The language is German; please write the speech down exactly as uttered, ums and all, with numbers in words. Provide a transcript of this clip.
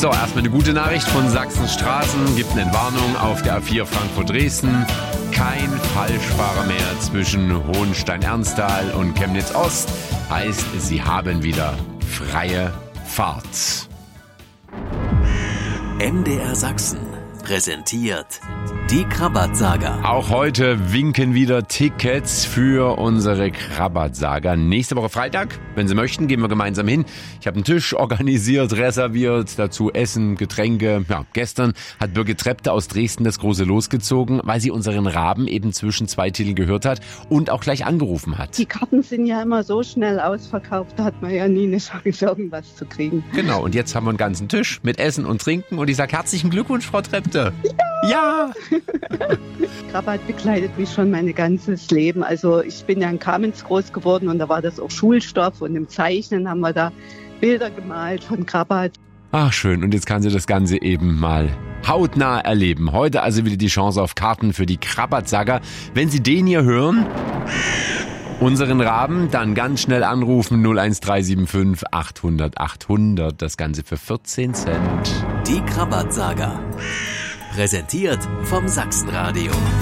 So, erstmal eine gute Nachricht von Sachsenstraßen. Gibt eine Entwarnung auf der A vier Frankfurt-Dresden. Kein Falschfahrer mehr zwischen Hohenstein-Ernsthal und Chemnitz-Ost. Heißt, Sie haben wieder freie Fahrt. M D R Sachsen präsentiert die Krabat-Saga. Auch heute winken wieder Tickets für unsere Krabat-Saga. Nächste Woche Freitag, wenn Sie möchten, gehen wir gemeinsam hin. Ich habe einen Tisch organisiert, reserviert, dazu Essen, Getränke. Ja, gestern hat Birgit Trepte aus Dresden das große losgezogen, weil sie unseren Raben eben zwischen zwei Titeln gehört hat und auch gleich angerufen hat. Die Karten sind ja immer so schnell ausverkauft, da hat man ja nie eine Chance, irgendwas zu kriegen. Genau, und jetzt haben wir einen ganzen Tisch mit Essen und Trinken und ich sage herzlichen Glückwunsch, Frau Trepte. Ja! Ja! Krabat begleitet mich schon mein ganzes Leben. Also ich bin ja in Kamenz groß geworden und da war das auch Schulstoff und im Zeichnen haben wir da Bilder gemalt von Krabat. Ach schön, und jetzt kann sie das Ganze eben mal hautnah erleben. Heute also wieder die Chance auf Karten für die Krabat-Saga. Wenn Sie den hier hören, unseren Raben, dann ganz schnell anrufen null eins drei sieben fünf achthundert achthundert. Das Ganze für vierzehn Cent. Die Krabat-Saga. Präsentiert vom Sachsenradio.